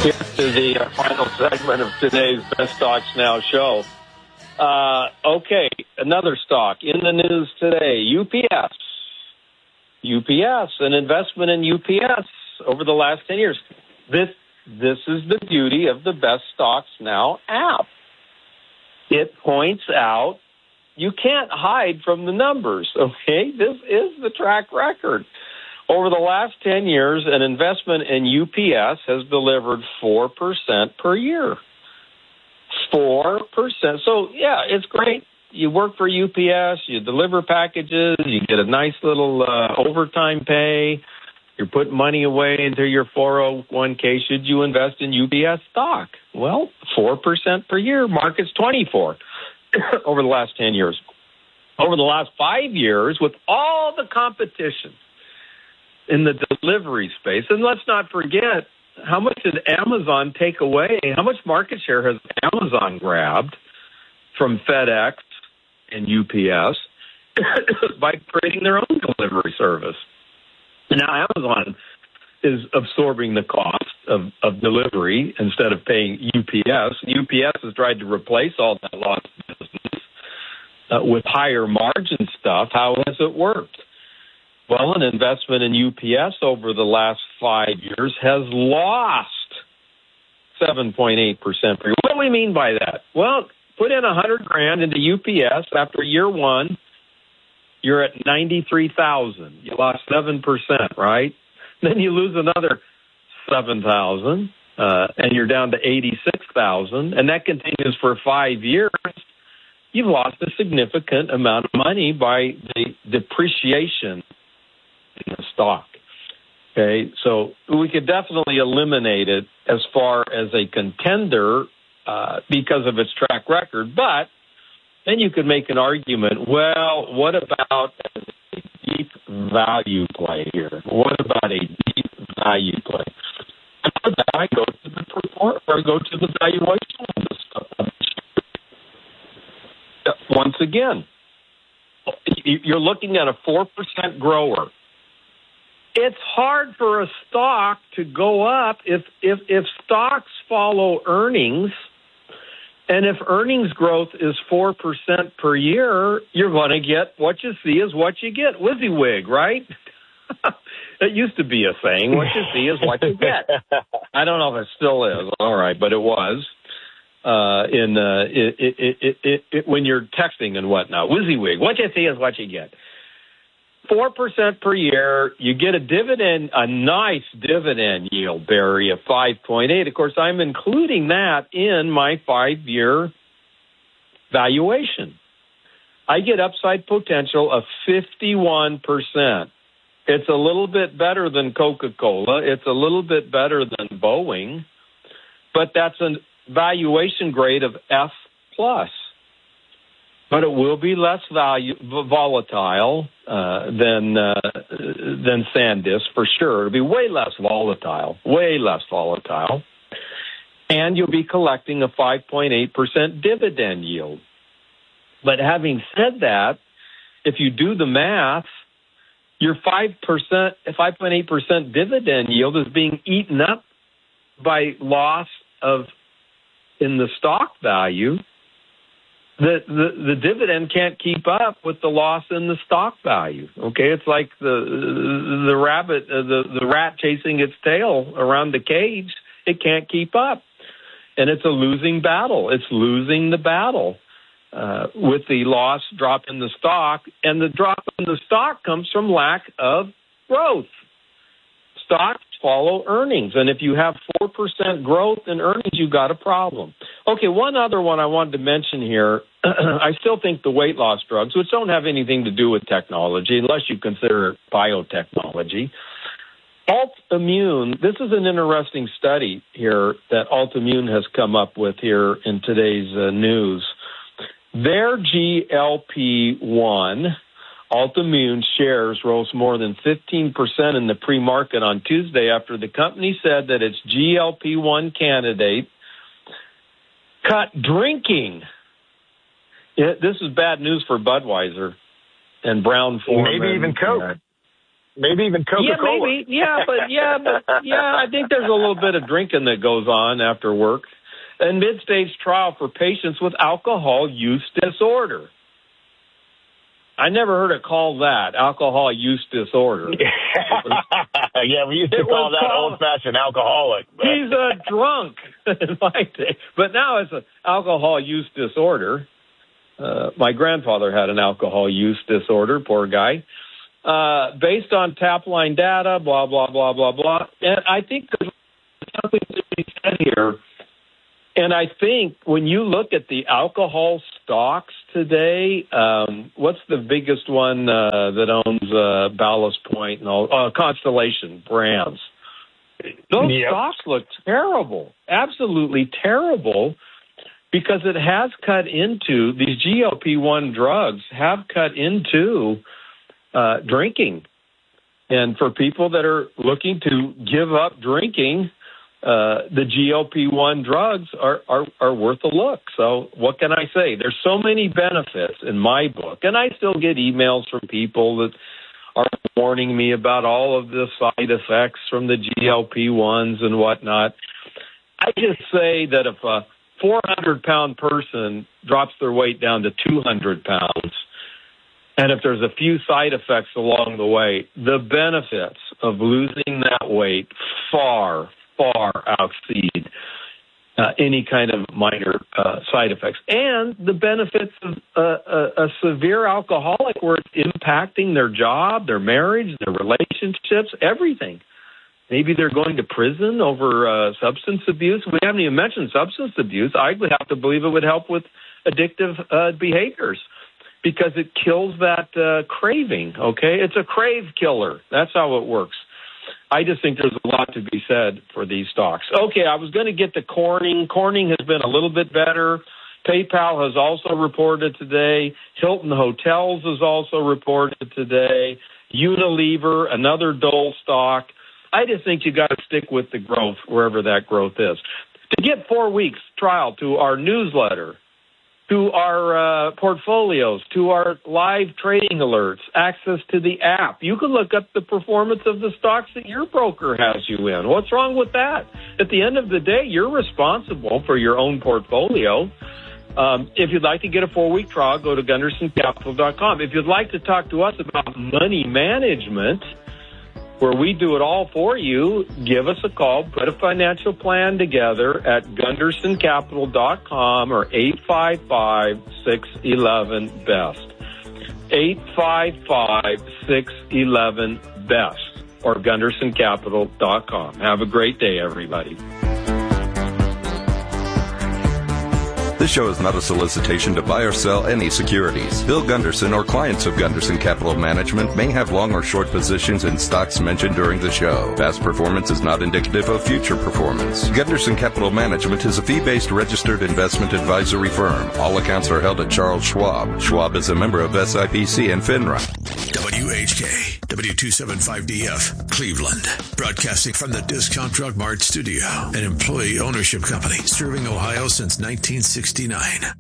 Here to the final segment of today's Best Stocks Now show. Okay, another stock in the news today, UPS. UPS, an investment in UPS over the last 10 years. This is the beauty of the Best Stocks Now app. It points out you can't hide from the numbers, okay? This is the track record. Over the last 10 years, an investment in UPS has delivered 4% per year. 4%. So, yeah, it's great. You work for UPS, you deliver packages, you get a nice little overtime pay. You're putting money away into your 401k. Should you invest in UPS stock? Well, 4% per year. Market's 24 over the last 10 years. Over the last 5 years, with all the competition in the delivery space, and let's not forget, how much did Amazon take away? How much market share has Amazon grabbed from FedEx and UPS by creating their own delivery service? And now Amazon is absorbing the cost of delivery instead of paying UPS. UPS has tried to replace all that lost business with higher margin stuff. How has it worked? Well, an investment in UPS over the last 5 years has lost 7.8% per year. What do we mean by that? Well, put in $100,000 into UPS. After year one, you're at $93,000. You lost 7%, right? Then you lose another $7,000, and you're down to $86,000, and that continues for 5 years. You've lost a significant amount of money by the depreciation in the stock. Okay, so we could definitely eliminate it as far as a contender because of its track record, but then you could make an argument, well, what about a deep value play here? What about a deep value play? And for that, I go to the report, or go to the valuation of this stuff. Once again, you're looking at a 4% grower. It's hard for a stock to go up if stocks follow earnings, and if earnings growth is 4% per year, you're going to get what you see is what you get. WYSIWYG, right? It used to be a saying, what you see is what you get. I don't know if it still is. All right, but it was when you're texting and whatnot. WYSIWYG, what you see is what you get. 4% per year, you get a dividend, a nice dividend yield, Barry, of 5.8. Of course, I'm including that in my 5-year valuation. I get upside potential of 51%. It's a little bit better than Coca-Cola. It's a little bit better than Boeing, but that's a valuation grade of F+. But it will be less volatile than SanDisk for sure. It'll be way less volatile, and you'll be collecting a 5.8% dividend yield. But having said that, if you do the math, your 5.8% dividend yield is being eaten up by loss in the stock value. The dividend can't keep up with the loss in the stock value. Okay, it's like the rabbit, the rat chasing its tail around the cage. It can't keep up, and it's a losing battle. It's losing the battle with the loss drop in the stock, and the drop in the stock comes from lack of growth. Stocks follow earnings, and if you have 4% growth in earnings, you've got a problem. Okay, one other one I wanted to mention here. I still think the weight loss drugs, which don't have anything to do with technology, unless you consider it biotechnology. Altimmune, this is an interesting study here that Altimmune has come up with here in today's news. Their GLP-1, Altimmune shares rose more than 15% in the pre-market on Tuesday after the company said that its GLP-1 candidate cut drinking. This is bad news for Budweiser and Brown-Forman. Maybe even Coke. Maybe even Coca-Cola. I think there's a little bit of drinking that goes on after work. And mid-stage trial for patients with alcohol use disorder. I never heard it called that, alcohol use disorder. Yeah, we used to call that old-fashioned alcoholic. But. He's a drunk in my day. But now it's an alcohol use disorder. My grandfather had an alcohol use disorder, poor guy. Based on tap line data, blah, blah, blah, blah, blah. And I think there's something to be said here. And I think when you look at the alcohol stocks today, what's the biggest one that owns Ballast Point and all? Constellation Brands. Those stocks look terrible, absolutely terrible, because it has cut into, these GLP-1 drugs have cut into drinking. And for people that are looking to give up drinking, the GLP-1 drugs are worth a look. So what can I say? There's so many benefits in my book, and I still get emails from people that are warning me about all of the side effects from the GLP-1s and whatnot. I just say that if a 400-pound person drops their weight down to 200 pounds, and if there's a few side effects along the way, the benefits of losing that weight far exceed any kind of minor side effects. And the benefits of a severe alcoholic where it's impacting their job, their marriage, their relationships, everything. Maybe they're going to prison over substance abuse. We haven't even mentioned substance abuse. I would have to believe it would help with addictive behaviors because it kills that craving, okay? It's a crave killer. That's how it works. I just think there's a lot to be said for these stocks. Okay, I was going to get to Corning. Corning has been a little bit better. PayPal has also reported today. Hilton Hotels has also reported today. Unilever, another Dole stock. I just think you got to stick with the growth wherever that growth is. To get 4 weeks trial to our newsletter, to our portfolios, to our live trading alerts, access to the app. You can look up the performance of the stocks that your broker has you in. What's wrong with that? At the end of the day, you're responsible for your own portfolio. If you'd like to get a 4-week trial, go to GundersonCapital.com. If you'd like to talk to us about money management, where we do it all for you, give us a call, put a financial plan together at GundersonCapital.com or 855-611-BEST. 855-611-BEST or GundersonCapital.com. Have a great day, everybody. This show is not a solicitation to buy or sell any securities. Bill Gunderson or clients of Gunderson Capital Management may have long or short positions in stocks mentioned during the show. Past performance is not indicative of future performance. Gunderson Capital Management is a fee-based registered investment advisory firm. All accounts are held at Charles Schwab. Schwab is a member of SIPC and FINRA. WHK, W275DF, Cleveland. Broadcasting from the Discount Drug Mart studio, an employee ownership company serving Ohio since 1969.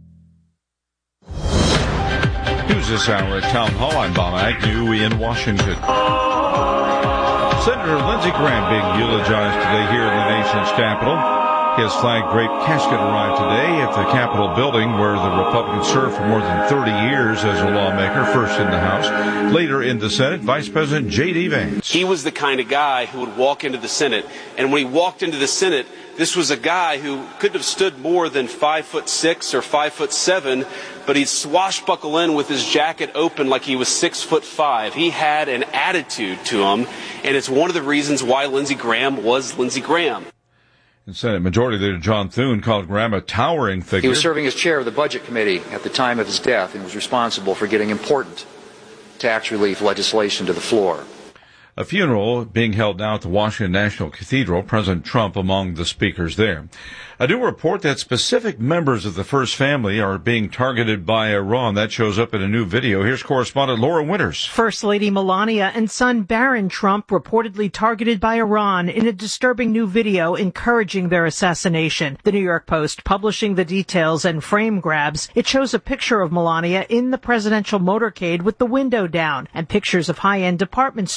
News this hour at Town Hall. I'm Bob Agnew in Washington. Senator Lindsey Graham being eulogized today here in the nation's capital. His flag-draped casket arrived today at the Capitol building, where the Republican served for more than 30 years as a lawmaker, first in the House, later in the Senate. Vice President J.D. Vance. He was the kind of guy who would walk into the Senate, and when he walked into the Senate, this was a guy who couldn't have stood more than 5'6" or 5'7", but he'd swashbuckle in with his jacket open like he was 6'5". He had an attitude to him, and it's one of the reasons why Lindsey Graham was Lindsey Graham. And Senate Majority Leader John Thune called Graham a towering figure. He was serving as chair of the Budget Committee at the time of his death and was responsible for getting important tax relief legislation to the floor. A funeral being held now at the Washington National Cathedral, President Trump among the speakers there. A new report that specific members of the First Family are being targeted by Iran. That shows up in a new video. Here's correspondent Laura Winters. First Lady Melania and son Barron Trump reportedly targeted by Iran in a disturbing new video encouraging their assassination. The New York Post publishing the details and frame grabs. It shows a picture of Melania in the presidential motorcade with the window down and pictures of high-end department stores like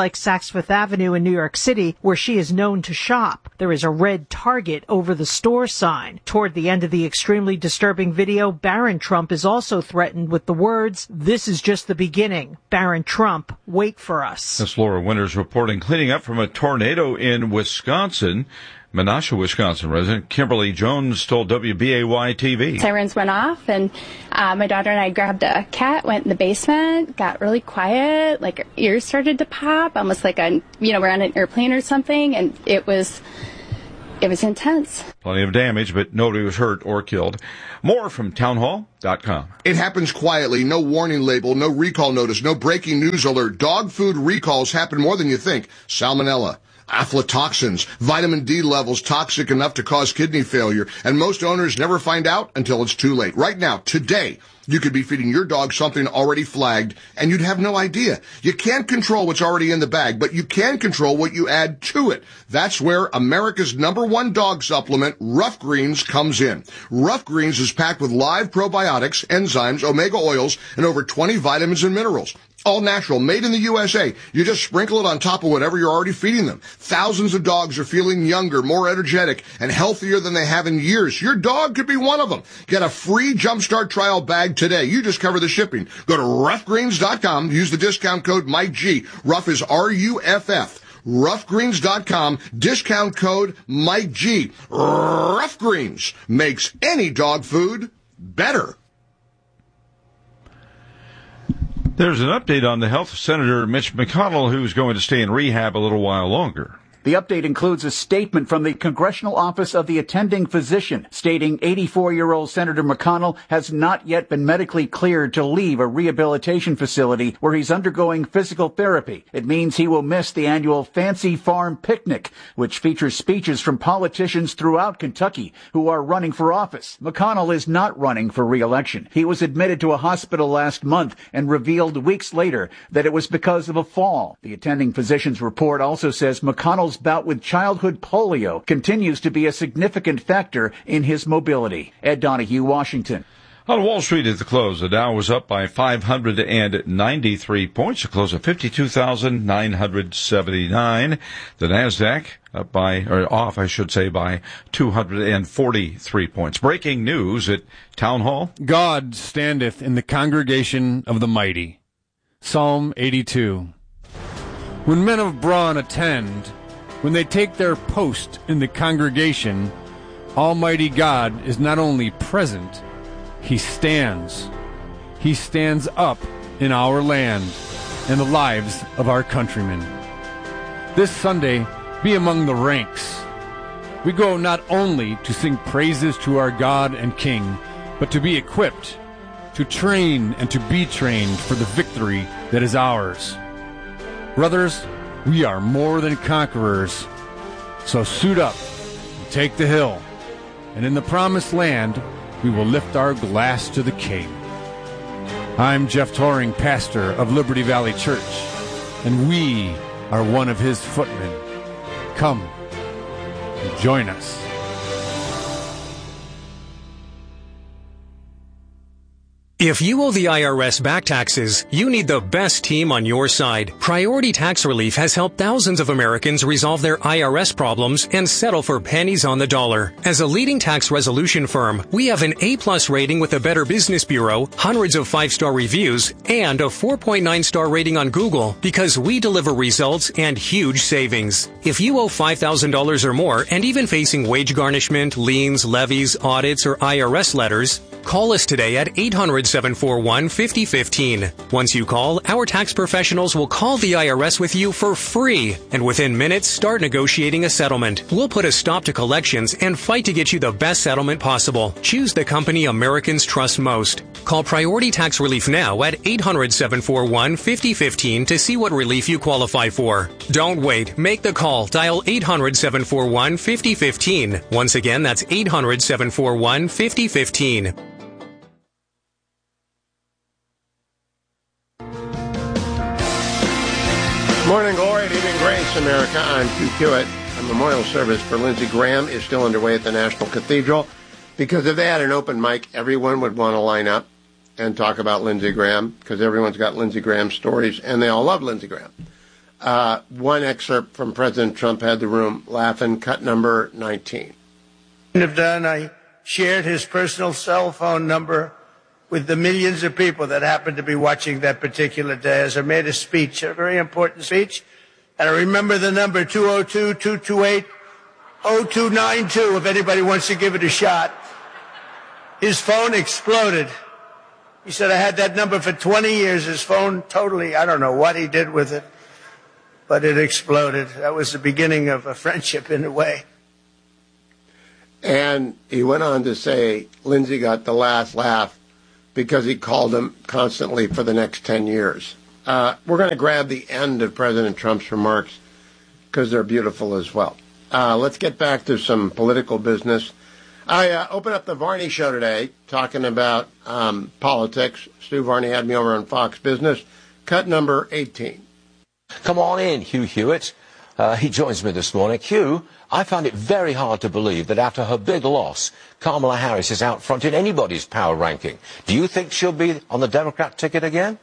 like Saks Fifth Avenue in New York City, where she is known to shop. There is a red Target over the store sign. Toward the end of the extremely disturbing video, Barron Trump is also threatened with the words, "This is just the beginning. Barron Trump, wait for us." That's Laura Winters reporting. Cleaning up from a tornado in Wisconsin. Menasha, Wisconsin resident Kimberly Jones told WBAY-TV. Sirens went off, and my daughter and I grabbed a cat, went in the basement, got really quiet, like our ears started to pop, almost like we're on an airplane or something, and it was intense. Plenty of damage, but nobody was hurt or killed. More from townhall.com. It happens quietly. No warning label, no recall notice, no breaking news alert. Dog food recalls happen more than you think. Salmonella, aflatoxins, vitamin D levels toxic enough to cause kidney failure, and most owners never find out until it's too late. Right now, today, you could be feeding your dog something already flagged, and you'd have no idea. You can't control what's already in the bag, but you can control what you add to it. That's where America's #1 dog supplement, Rough Greens, comes in. Rough Greens is packed with live probiotics, enzymes, omega oils, and over 20 vitamins and minerals. All natural, made in the USA. You just sprinkle it on top of whatever you're already feeding them. Thousands of dogs are feeling younger, more energetic, and healthier than they have in years. Your dog could be one of them. Get a free Jumpstart trial bag today. You just cover the shipping. Go to roughgreens.com. Use the discount code Mike G. Rough is RUFF. Roughgreens.com. Discount code Mike G. Rough Greens makes any dog food better. There's an update on the health of Senator Mitch McConnell, who's going to stay in rehab a little while longer. The update includes a statement from the Congressional Office of the Attending Physician stating 84-year-old Senator McConnell has not yet been medically cleared to leave a rehabilitation facility where he's undergoing physical therapy. It means he will miss the annual Fancy Farm Picnic, which features speeches from politicians throughout Kentucky who are running for office. McConnell is not running for re-election. He was admitted to a hospital last month and revealed weeks later that it was because of a fall. The Attending Physician's report also says McConnell's bout with childhood polio continues to be a significant factor in his mobility. Ed Donahue, Washington. On Wall Street at the close, the Dow was up by 593 points, a close of 52,979. The Nasdaq off by 243 points. Breaking news at Town Hall. God standeth in the congregation of the mighty. Psalm 82. When men of brawn attend, when they take their post in the congregation, Almighty God is not only present, He stands. He stands up in our land and the lives of our countrymen. This Sunday, be among the ranks. We go not only to sing praises to our God and King, but to be equipped, to train and to be trained for the victory that is ours. Brothers, we are more than conquerors. So suit up and take the hill. And in the promised land, we will lift our glass to the King. I'm Jeff Toring, pastor of Liberty Valley Church, and we are one of his footmen. Come and join us. If you owe the IRS back taxes, you need the best team on your side. Priority Tax Relief has helped thousands of Americans resolve their IRS problems and settle for pennies on the dollar. As a leading tax resolution firm, we have an A+ rating with the Better Business Bureau, hundreds of 5-star reviews, and a 4.9-star rating on Google because we deliver results and huge savings. If you owe $5,000 or more and even facing wage garnishment, liens, levies, audits, or IRS letters, call us today at 800-741-5015. Once you call, our tax professionals will call the IRS with you for free, and within minutes, start negotiating a settlement. We'll put a stop to collections and fight to get you the best settlement possible. Choose the company Americans trust most. Call Priority Tax Relief now at 800-741-5015 to see what relief you qualify for. Don't wait. Make the call. Dial 800-741-5015. Once again, that's 800-741-5015. Morning glory and evening grace, America. I'm Hugh Hewitt. A memorial service for Lindsey Graham is still underway at the National Cathedral because if they had an open mic, everyone would want to line up and talk about Lindsey Graham because everyone's got Lindsey Graham stories and they all love Lindsey Graham. One excerpt from President Trump had the room laughing. Cut number 19. Have done, I shared his personal cell phone number with the millions of people that happened to be watching that particular day as I made a speech, a very important speech. And I remember the number 202-228-0292 if anybody wants to give it a shot. His phone exploded. He said, I had that number for 20 years. His phone totally, I don't know what he did with it, but it exploded. That was the beginning of a friendship in a way. And he went on to say Lindsey got the last laugh because he called him constantly for the next 10 years. We're going to grab the end of President Trump's remarks because they're beautiful as well. Let's get back to some political business. I opened up the Varney show today talking about politics. Stu Varney had me over on Fox Business. Cut number 18. Come on in, Hugh Hewitt. He joins me this morning. Hugh, I found it very hard to believe that after her big loss, Kamala Harris is out front in anybody's power ranking. Do you think she'll be on the Democrat ticket again?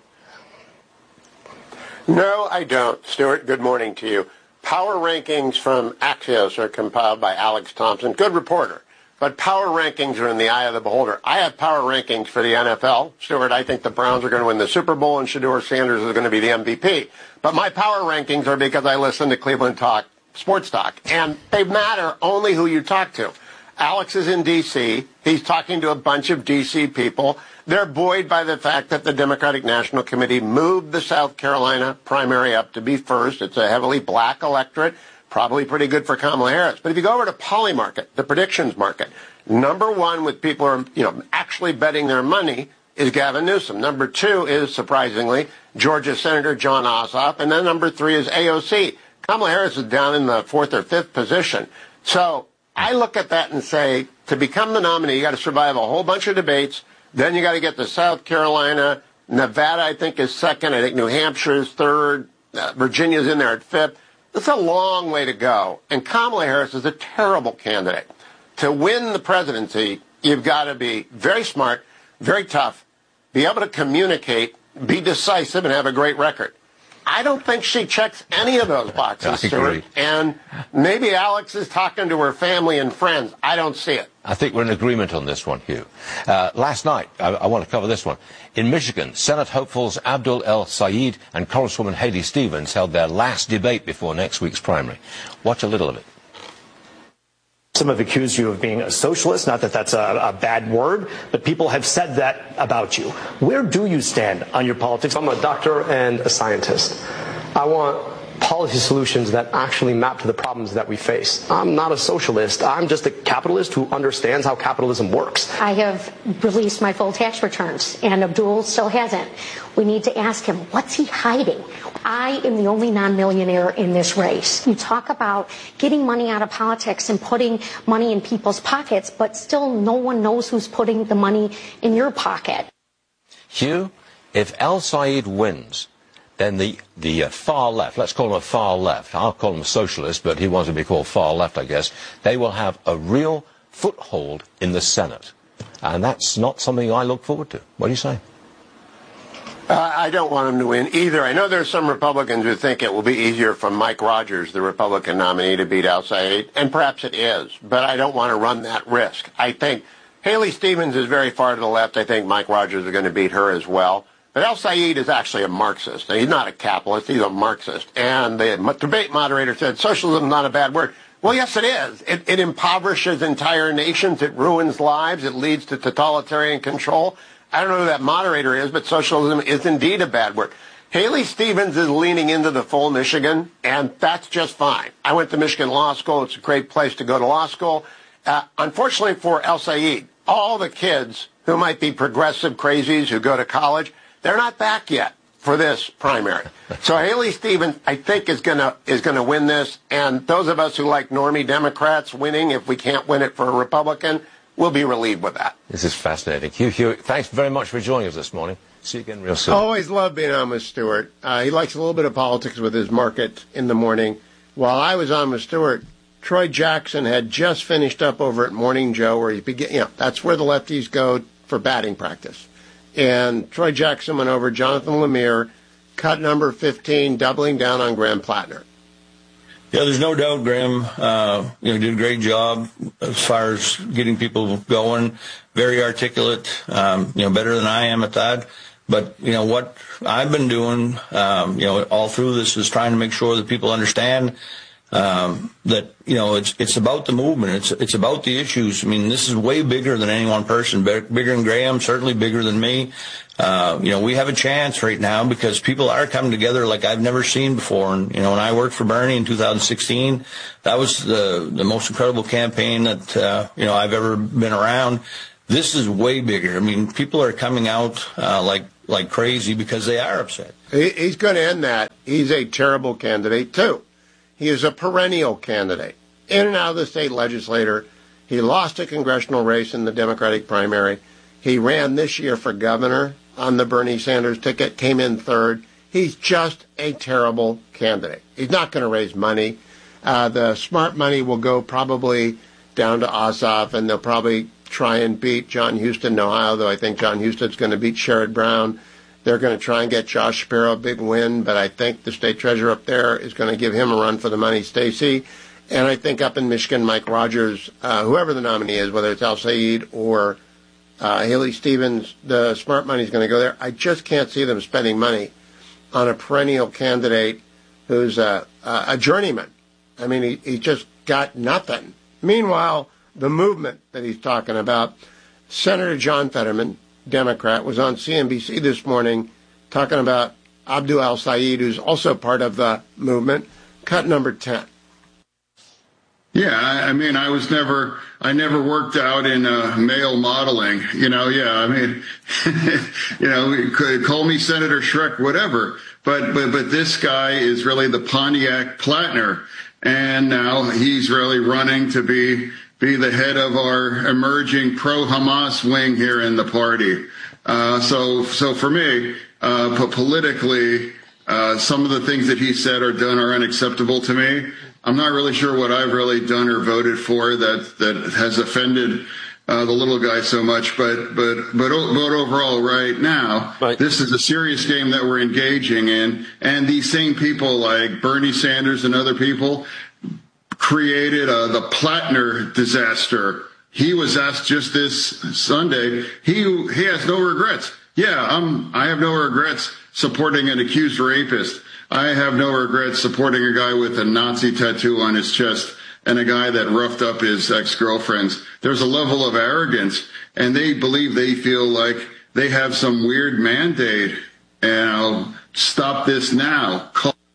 No, I don't. Stuart, good morning to you. Power rankings from Axios are compiled by Alex Thompson. Good reporter. But power rankings are in the eye of the beholder. I have power rankings for the NFL. Stuart, I think the Browns are going to win the Super Bowl and Shedeur Sanders is going to be the MVP. But my power rankings are because I listen to Cleveland Talk, Sports Talk. And they matter only who you talk to. Alex is in D.C. He's talking to a bunch of D.C. people. They're buoyed by the fact that the Democratic National Committee moved the South Carolina primary up to be first. It's a heavily black electorate. Probably pretty good for Kamala Harris. But if you go over to Polymarket, the predictions market, number one with people who are, actually betting their money is Gavin Newsom. Number two is, surprisingly, Georgia Senator Jon Ossoff. And then number three is AOC. Kamala Harris is down in the fourth or fifth position. So I look at that and say, to become the nominee, you got to survive a whole bunch of debates. Then you got to get to South Carolina. Nevada, I think, is second. I think New Hampshire is third. Virginia's in there at fifth. It's a long way to go. And Kamala Harris is a terrible candidate. To win the presidency, you've got to be very smart, very tough, be able to communicate, be decisive, and have a great record. I don't think she checks any of those boxes, Stuart. And maybe Alex is talking to her family and friends. I don't see it. I think we're in agreement on this one, Hugh. Last night, I want to cover this one. In Michigan, Senate hopefuls Abdul El-Sayed and Congresswoman Haley Stevens held their last debate before next week's primary. Watch a little of it. Some have accused you of being a socialist, not that that's a bad word, but people have said that about you. Where do you stand on your politics? I'm a doctor and a scientist. I want policy solutions that actually map to the problems that we face. I'm not a socialist. I'm just a capitalist who understands how capitalism works. I have released my full tax returns, and Abdul still hasn't. We need to ask him, what's he hiding? I am the only non-millionaire in this race. You talk about getting money out of politics and putting money in people's pockets, but still no one knows who's putting the money in your pocket. Hugh, if El-Sayed wins, then the far left, let's call him a far left, I'll call him a socialist, but he wants to be called far left, I guess, they will have a real foothold in the Senate. And that's not something I look forward to. What do you say? I don't want him to win either. I know there's some Republicans who think it will be easier for Mike Rogers, the Republican nominee, to beat El-Sayed, and perhaps it is, but I don't want to run that risk. I think Haley Stevens is very far to the left. I think Mike Rogers is going to beat her as well. But El-Sayed is actually a Marxist. He's not a capitalist. He's a Marxist. And the debate moderator said socialism is not a bad word. Well, yes, it is. It impoverishes entire nations. It ruins lives. It leads to totalitarian control. I don't know who that moderator is, but socialism is indeed a bad word. Haley Stevens is leaning into the full Michigan, and that's just fine. I went to Michigan Law School. It's a great place to go to law school. Unfortunately for El-Sayed, all the kids who might be progressive crazies who go to college, they're not back yet for this primary. So Haley Stevens, I think, is gonna win this. And those of us who like normie Democrats winning, if we can't win it for a Republican, we'll be relieved with that. This is fascinating. Hugh Hewitt, thanks very much for joining us this morning. See you again real soon. Always love being on with Stuart. He likes a little bit of politics with his market in the morning. While I was on with Stuart, Troy Jackson had just finished up over at Morning Joe, where that's where the lefties go for batting practice. And Troy Jackson went over Jonathan Lemire cut number 15, doubling down on Graham Plattner. Yeah, there's no doubt Graham, did a great job as far as getting people going. Very articulate, better than I am at that. But, what I've been doing, all through this is trying to make sure that people understand that, it's about the movement. It's about the issues. I mean, this is way bigger than any one person, bigger than Graham, certainly bigger than me. We have a chance right now because people are coming together like I've never seen before. And, when I worked for Bernie in 2016, that was the most incredible campaign that, I've ever been around. This is way bigger. I mean, people are coming out, like crazy because they are upset. He's going to end that. He's a terrible candidate, too. He is a perennial candidate. In and out of the state legislature. He lost a congressional race in the Democratic primary. He ran this year for governor on the Bernie Sanders ticket, came in third. He's just a terrible candidate. He's not going to raise money. The smart money will go probably down to Ossoff, and they'll probably try and beat John Huston in Ohio, though I think John Huston's going to beat Sherrod Brown. They're going to try and get Josh Shapiro a big win, but I think the state treasurer up there is going to give him a run for the money, Stacey. And I think up in Michigan, Mike Rogers, whoever the nominee is, whether it's Al Said or Haley Stevens, the smart money is going to go there. I just can't see them spending money on a perennial candidate who's a journeyman. I mean, he just got nothing. Meanwhile, the movement that he's talking about, Senator John Fetterman, Democrat, was on CNBC this morning talking about Abdul Al-Sayed, who's also part of the movement, cut number 10. Yeah, I mean, I never worked out in male modeling, call me Senator Shrek, whatever. But this guy is really the Pontiac Plattner. And now he's really running to be the head of our emerging pro-Hamas wing here in the party. So for me, politically, some of the things that he said or done are unacceptable to me. I'm not really sure what I've really done or voted for that has offended the little guy so much, but overall, right now, this is a serious game that we're engaging in, and these same people like Bernie Sanders and other people created the Plattner disaster. He was asked just this Sunday. He has no regrets. Yeah, I have no regrets supporting an accused rapist. I have no regrets supporting a guy with a Nazi tattoo on his chest and a guy that roughed up his ex-girlfriends. There's a level of arrogance, and they feel like they have some weird mandate, and I'll stop this now.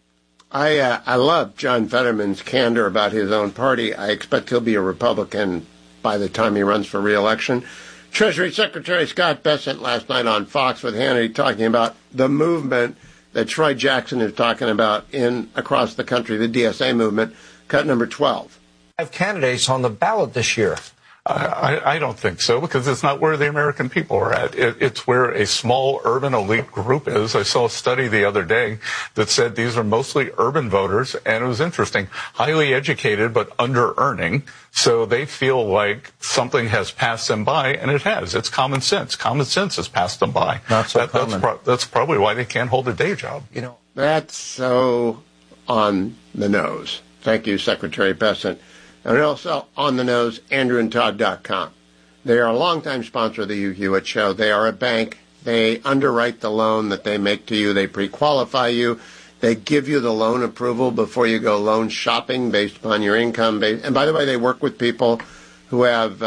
I love John Fetterman's candor about his own party. I expect he'll be a Republican by the time he runs for re-election. Treasury Secretary Scott Bessent last night on Fox with Hannity talking about the movement that Troy Jackson is talking about across the country, the DSA movement, cut number 12. Have candidates on the ballot this year? I don't think so, because it's not where the American people are at. It's where a small urban elite group is. I saw a study the other day that said these are mostly urban voters, and it was interesting. Highly educated, but under-earning. So they feel like something has passed them by, and it has. It's common sense. Common sense has passed them by. Not so common. That's probably why they can't hold a day job. That's so on the nose. Thank you, Secretary Bessent. And also on the nose, AndrewandTodd.com. They are a longtime sponsor of the Hugh Hewitt Show. They are a bank. They underwrite the loan that they make to you. They pre-qualify you. They give you the loan approval before you go loan shopping based upon your income. And by the way, they work with people who have,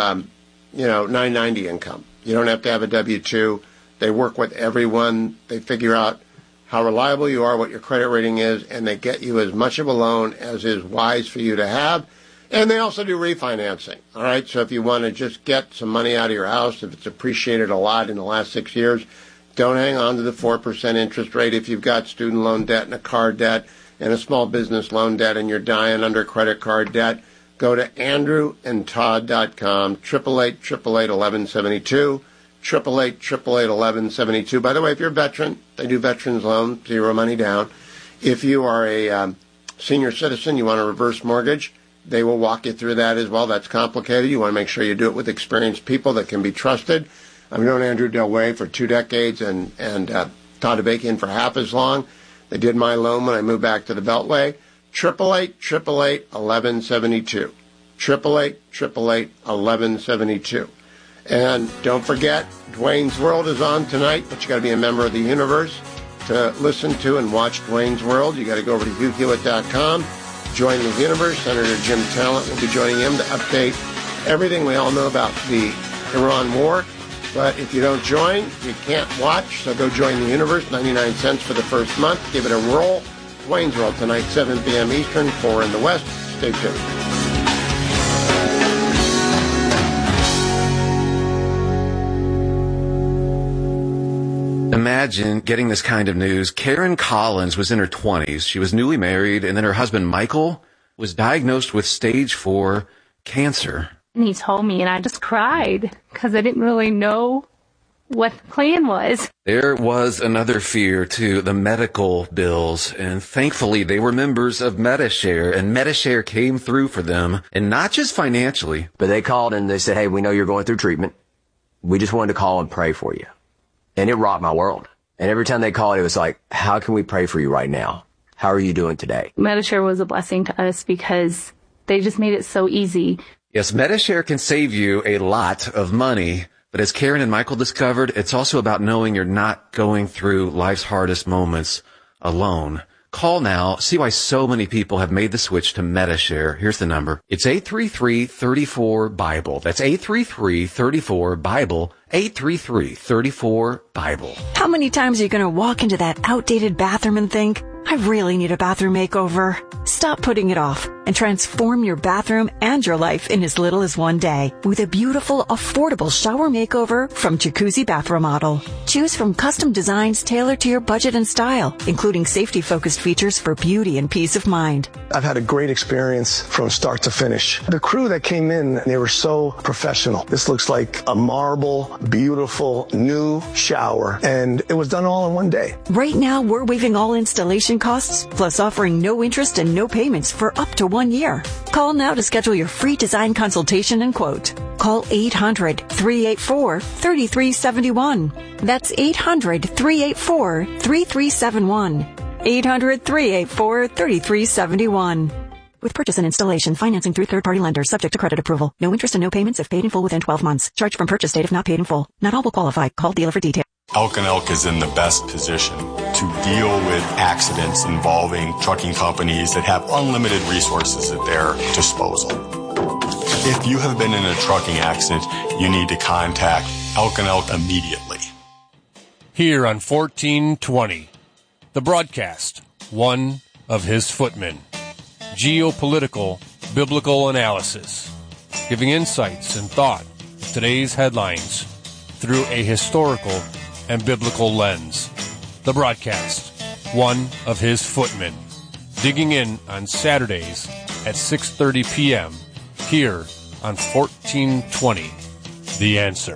990 income. You don't have to have a W-2. They work with everyone. They figure out how reliable you are, what your credit rating is, and they get you as much of a loan as is wise for you to have. And they also do refinancing, all right? So if you want to just get some money out of your house, if it's appreciated a lot in the last 6 years, don't hang on to the 4% interest rate if you've got student loan debt and a car debt and a small business loan debt and you're dying under credit card debt. Go to AndrewandTodd.com, 888-888-1172, 888-888-1172. By the way, if you're a veteran, they do veterans loan, 0 money down. If you are a senior citizen, you want a reverse mortgage, they will walk you through that as well. That's complicated. You want to make sure you do it with experienced people that can be trusted. I've known Andrew Del Way for 2 decades and Todd Abakian for half as long. They did my loan when I moved back to the Beltway. 888-888-1172. 888-888-1172. And don't forget, Dwayne's World is on tonight, but you got to be a member of the universe to listen to and watch Dwayne's World. You got to go over to HughHewitt.com, join the universe. Senator Jim Talent will be joining him to update everything we all know about the Iran war. But if you don't join, you can't watch, so go join the universe. 99 cents for the first month. Give it a whirl. Dwayne's World tonight, 7 p.m. Eastern, 4 in the West. Stay tuned. Imagine getting this kind of news. Karen Collins was in her 20s. She was newly married, and then her husband, Michael, was diagnosed with stage 4 cancer. And he told me, and I just cried because I didn't really know what the plan was. There was another fear, too, the medical bills, and thankfully they were members of Medi-Share, and Medi-Share came through for them, and not just financially. But they called and they said, hey, we know you're going through treatment. We just wanted to call and pray for you. And it rocked my world. And every time they called, it was like, how can we pray for you right now? How are you doing today? Medi-Share was a blessing to us because they just made it so easy. Yes, Medi-Share can save you a lot of money, but as Karen and Michael discovered, it's also about knowing you're not going through life's hardest moments alone. Call now. See why so many people have made the switch to Medi-Share. Here's the number. It's 833-34-BIBLE. That's 833-34-BIBLE. 833-34-BIBLE. How many times are you going to walk into that outdated bathroom and think, I really need a bathroom makeover? Stop putting it off and transform your bathroom and your life in as little as one day with a beautiful, affordable shower makeover from Jacuzzi Bath Remodel. Choose from custom designs tailored to your budget and style, including safety-focused features for beauty and peace of mind. I've had a great experience from start to finish. The crew that came in, they were so professional. This looks like a marble, beautiful, new shower, and it was done all in one day. Right now, we're waiving all installation costs, plus offering no interest and no payments for up to 1 year. Call now to schedule your free design consultation and quote. Call 800-384-3371. That's 800-384-3371. 800-384-3371. With purchase and installation, financing through third-party lenders, subject to credit approval. No interest and no payments if paid in full within 12 months. Charge from purchase date if not paid in full. Not all will qualify. Call dealer for details. Elk & Elk is in the best position to deal with accidents involving trucking companies that have unlimited resources at their disposal. If you have been in a trucking accident, you need to contact Elk & Elk immediately. Here on 1420, the broadcast, one of his footmen. Geopolitical, biblical analysis, giving insights and thought to today's headlines through a historical and biblical lens. The broadcast, one of his footmen, digging in on Saturdays at 6:30 p.m. here on 1420, The Answer.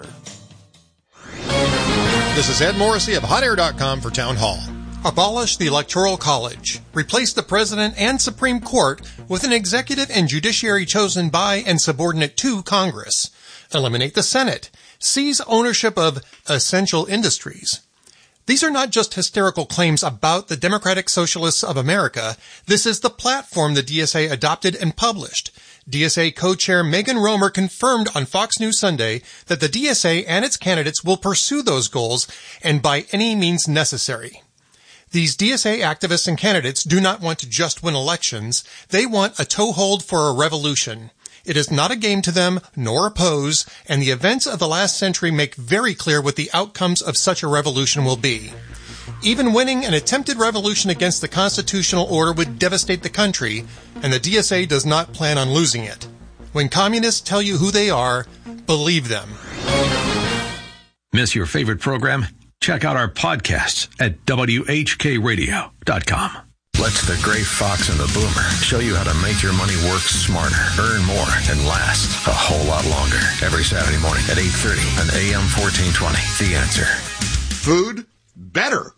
This is Ed Morrissey of HotAir.com for Town Hall. Abolish the Electoral College. Replace the President and Supreme Court with an executive and judiciary chosen by and subordinate to Congress. Eliminate the Senate. Seize ownership of essential industries. These are not just hysterical claims about the Democratic Socialists of America. This is the platform the DSA adopted and published. DSA co-chair Megan Romer confirmed on Fox News Sunday that the DSA and its candidates will pursue those goals and by any means necessary. These DSA activists and candidates do not want to just win elections. They want a toehold for a revolution. It is not a game to them, nor a pose, and the events of the last century make very clear what the outcomes of such a revolution will be. Even winning an attempted revolution against the constitutional order would devastate the country, and the DSA does not plan on losing it. When communists tell you who they are, believe them. Miss your favorite program? Check out our podcasts at WHKRadio.com. Let the gray fox and the boomer show you how to make your money work smarter, earn more, and last a whole lot longer. Every Saturday morning at 8:30 on AM 1420. The Answer. Food better.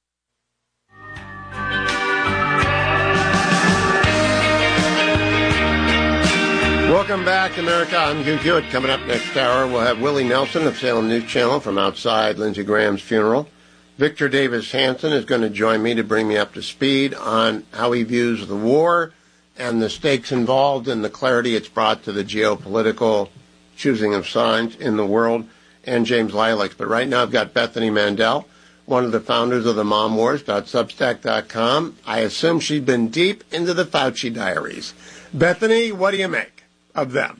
Welcome back, America. I'm Hugh Hewitt. Coming up next hour, we'll have Willie Nelson of Salem News Channel from outside Lindsey Graham's funeral. Victor Davis Hanson is going to join me to bring me up to speed on how he views the war and the stakes involved and the clarity it's brought to the geopolitical choosing of sides in the world, and James Lilacs. But right now I've got Bethany Mandel, one of the founders of the MomWars.Substack.com. I assume she'd been deep into the Fauci diaries. Bethany, what do you make of them?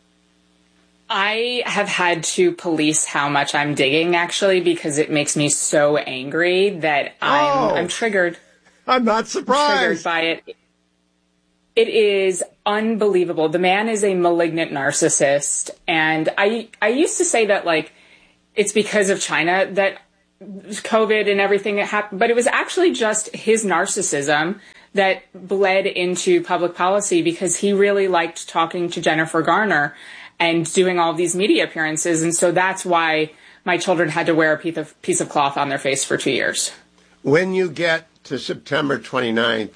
I have had to police how much I'm digging, actually, because it makes me so angry that I'm triggered. I'm not surprised. I'm triggered by it. It is unbelievable. The man is a malignant narcissist. And I used to say that, like, it's because of China that COVID and everything that happened, but it was actually just his narcissism that bled into public policy, because he really liked talking to Jennifer Garner and doing all these media appearances. And so that's why my children had to wear a piece of cloth on their face for 2 years. When you get to September 29th,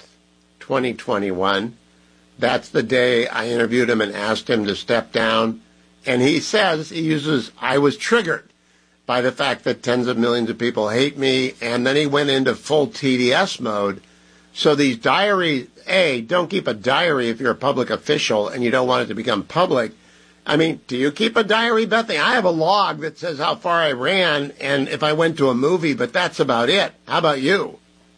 2021, that's the day I interviewed him and asked him to step down. And he says, he uses, I was triggered by the fact that tens of millions of people hate me. And then he went into full TDS mode. So these diaries, don't keep a diary if you're a public official and you don't want it to become public. I mean, do you keep a diary, Bethany? I have a log that says how far I ran and if I went to a movie, but that's about it. How about you?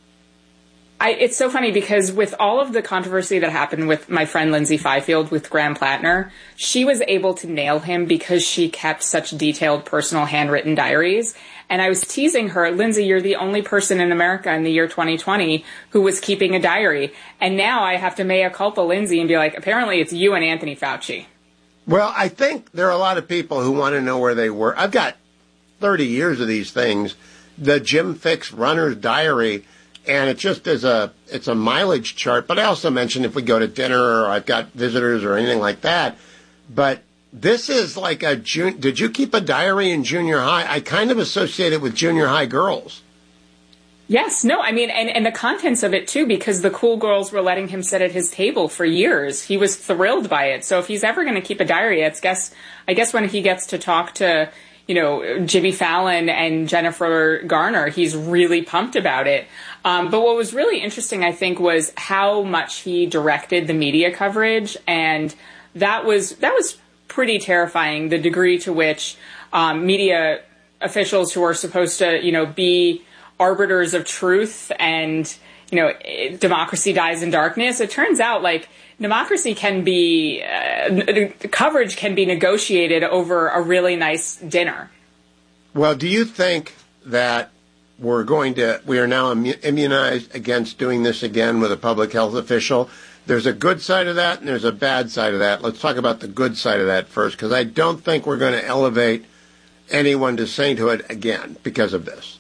It's so funny because with all of the controversy that happened with my friend Lindsay Fifield with Graham Plattner, she was able to nail him because she kept such detailed personal handwritten diaries. And I was teasing her, Lindsay, you're the only person in America in the year 2020 who was keeping a diary. And now I have to mea culpa Lindsay and be like, apparently it's you and Anthony Fauci. Well, I think there are a lot of people who want to know where they were. I've got 30 years of these things. The Jim Fix Runner's Diary, and it just is it's a mileage chart. But I also mentioned if we go to dinner or I've got visitors or anything like that. But this is like did you keep a diary in junior high? I kind of associate it with junior high girls. Yes, no, I mean, and the contents of it too, because the cool girls were letting him sit at his table for years. He was thrilled by it. So if he's ever going to keep a diary, I guess when he gets to talk to, Jimmy Fallon and Jennifer Garner, he's really pumped about it. But what was really interesting, I think, was how much he directed the media coverage. And that was pretty terrifying, the degree to which media officials who are supposed to, be arbiters of truth and, democracy dies in darkness. It turns out like democracy can be, coverage can be negotiated over a really nice dinner. Well, do you think that we are now immunized against doing this again with a public health official? There's a good side of that and there's a bad side of that. Let's talk about the good side of that first, because I don't think we're going to elevate anyone to sainthood again because of this.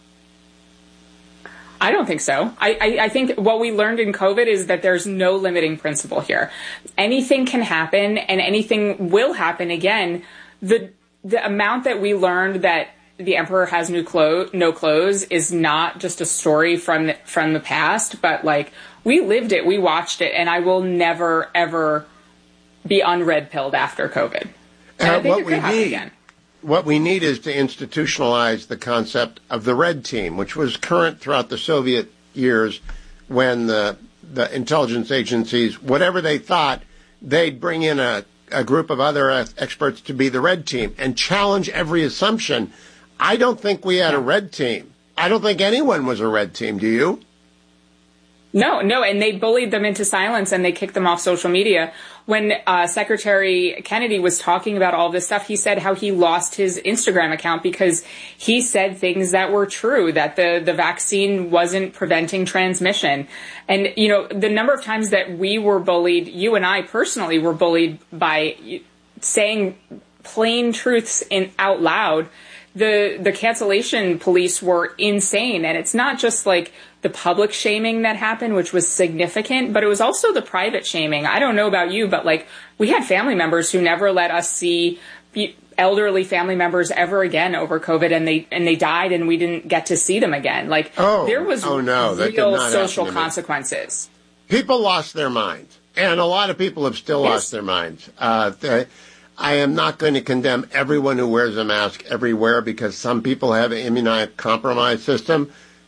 I don't think so. I think what we learned in COVID is that there's no limiting principle here. Anything can happen and anything will happen again. The amount that we learned that the emperor has no clothes is not just a story from the past, but like we lived it, we watched it, and I will never, ever be unred-pilled after COVID. And I think it could happen again. What we need is to institutionalize the concept of the red team, which was current throughout the Soviet years when the intelligence agencies, whatever they thought, they'd bring in a group of other experts to be the red team and challenge every assumption. I don't think we had a red team. I don't think anyone was a red team. Do you? No, and they bullied them into silence and they kicked them off social media. When Secretary Kennedy was talking about all this stuff, he said how he lost his Instagram account because he said things that were true, that the vaccine wasn't preventing transmission. And, the number of times that we were bullied, you and I personally were bullied by saying plain truths out loud. The cancellation police were insane. And it's not just like the public shaming that happened, which was significant, but it was also the private shaming. I don't know about you, but like we had family members who never let us see elderly family members ever again over COVID, and they died, and we didn't get to see them again. Like there was real social consequences. People lost their minds, and a lot of people have still lost their minds. I am not going to condemn everyone who wears a mask everywhere because some people have an immunocompromised system.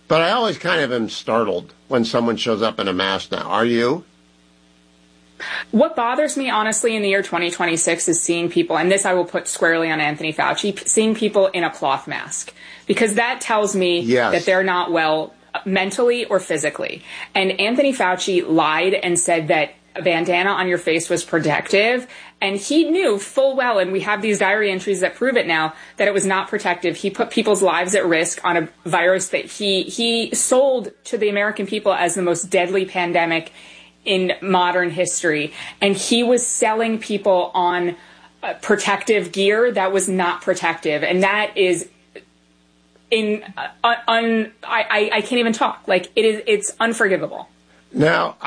But I always kind of am startled when someone shows up in a mask now. Are you? What bothers me, honestly, in the year 2026 is seeing people, and this I will put squarely on Anthony Fauci, seeing people in a cloth mask. Because that tells me that they're not well mentally or physically. And Anthony Fauci lied and said that a bandana on your face was protective. And he knew full well, and we have these diary entries that prove it now, that it was not protective. He put people's lives at risk on a virus that he sold to the American people as the most deadly pandemic in modern history. And he was selling people on protective gear that was not protective. And that is I can't even talk. Like, it's unforgivable. Now,